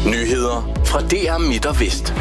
Nyheder fra DR Midt og Vest.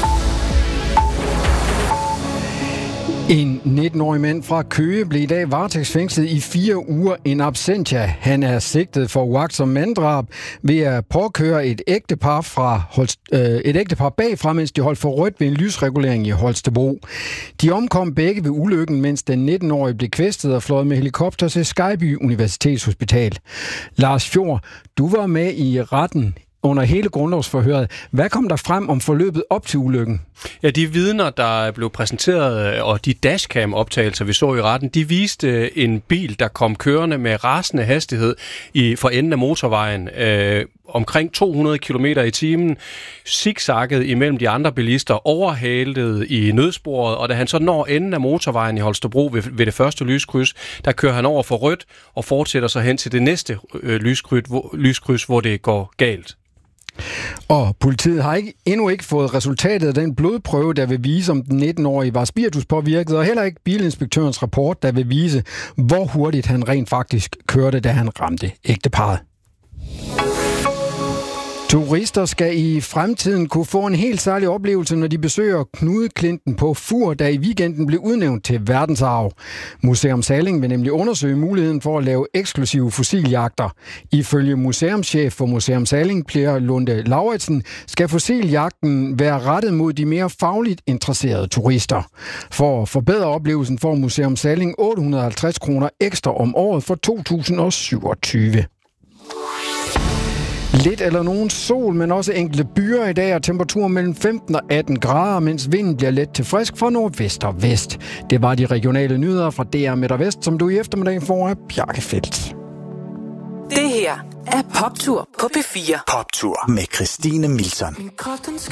En 19-årig mand fra Køge blev i dag varetægtsfængslet i 4 uger in absentia. Han er sigtet for uagtsom manddrab ved at påkøre et ægtepar bagfra, mens de holdt for rødt ved en lysregulering i Holstebro. De omkom begge ved ulykken, mens den 19-årige blev kvæstet og fløjet med helikopter til Skejby Universitetshospital. Lars Fjord, du var med i retten under hele grundlovsforhøret. Hvad kom der frem om forløbet op til ulykken? Ja, de vidner, der blev præsenteret, og de dashcam-optagelser, vi så i retten, de viste en bil, der kom kørende med rasende hastighed for enden af motorvejen. Omkring 200 km i timen, zigzagget imellem de andre bilister, overhalet i nødsporet, og da han så når enden af motorvejen i Holstebro ved det første lyskryds, der kører han over for rødt og fortsætter så hen til det næste lyskryds, hvor det går galt. Og politiet har endnu ikke fået resultatet af den blodprøve, der vil vise, om den 19-årige var spirituspåvirket, og heller ikke bilinspektørens rapport, der vil vise, hvor hurtigt han rent faktisk kørte, da han ramte ægteparret. Turister skal i fremtiden kunne få en helt særlig oplevelse, når de besøger Knudeklinten på Fur, der i weekenden blev udnævnt til verdensarv. Museum Salling vil nemlig undersøge muligheden for at lave eksklusive fossiljagter. Ifølge museumschef for Museum Salling, Per Lunde Lauritsen, skal fossiljagten være rettet mod de mere fagligt interesserede turister. For at forbedre oplevelsen får Museum Salling 850 kroner ekstra om året for 2027. Lidt eller nogen sol, men også enkelte byer i dag, og temperaturer mellem 15 og 18 grader, mens vinden bliver let til frisk fra nordvest og vest. Det var de regionale nyheder fra DR Midt og Vest, som du i eftermiddag får af Bjarke Feldt. Det her er Poptur på P4. Poptur med Christine Milson. Min krop, den